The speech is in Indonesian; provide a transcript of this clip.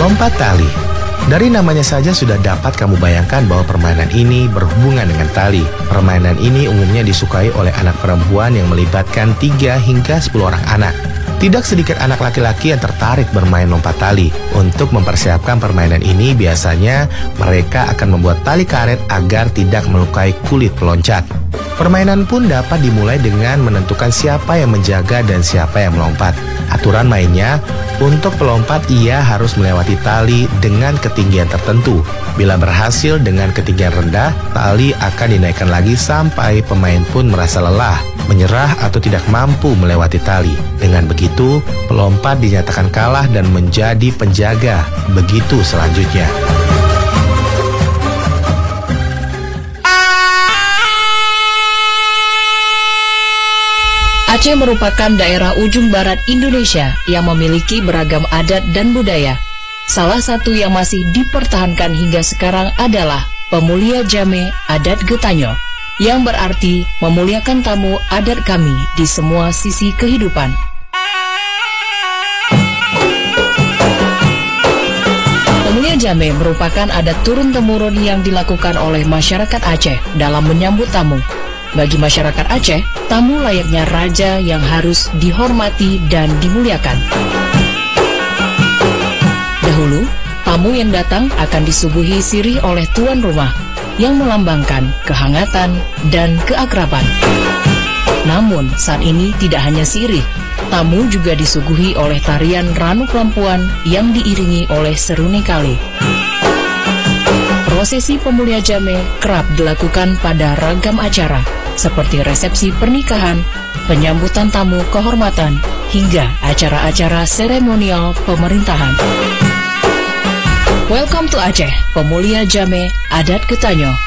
Lompat tali. Dari namanya saja sudah dapat kamu bayangkan bahwa permainan ini berhubungan dengan tali. Permainan ini umumnya disukai oleh anak perempuan yang melibatkan 3 hingga 10 orang anak. Tidak sedikit anak laki-laki yang tertarik bermain lompat tali. Untuk mempersiapkan permainan ini, biasanya mereka akan membuat tali karet agar tidak melukai kulit peloncat. Permainan pun dapat dimulai dengan menentukan siapa yang menjaga dan siapa yang melompat. Aturan mainnya, untuk pelompat ia harus melewati tali dengan ketinggian tertentu. Bila berhasil dengan ketinggian rendah, tali akan dinaikkan lagi sampai pemain pun merasa lelah, menyerah atau tidak mampu melewati tali. Dengan begitu, pelompat dinyatakan kalah dan menjadi penjaga. Begitu selanjutnya. Aceh merupakan daerah ujung barat Indonesia yang memiliki beragam adat dan budaya. Salah satu yang masih dipertahankan hingga sekarang adalah Pemulia Jame Adat Getanyo, yang berarti memuliakan tamu adat kami di semua sisi kehidupan. Pemulia Jame merupakan adat turun-temurun yang dilakukan oleh masyarakat Aceh dalam menyambut tamu. Bagi masyarakat Aceh, tamu layaknya raja yang harus dihormati dan dimuliakan. Dahulu, tamu yang datang akan disuguhi sirih oleh tuan rumah yang melambangkan kehangatan dan keakraban. Namun, saat ini tidak hanya sirih, tamu juga disuguhi oleh tarian Ranuk Lampuan yang diiringi oleh seruni kali. Prosesi Pemulia Jame kerap dilakukan pada ragam acara, seperti resepsi pernikahan, penyambutan tamu kehormatan, hingga acara-acara seremonial pemerintahan. Welcome to Aceh, Pemulia Jame Adat Getanyo.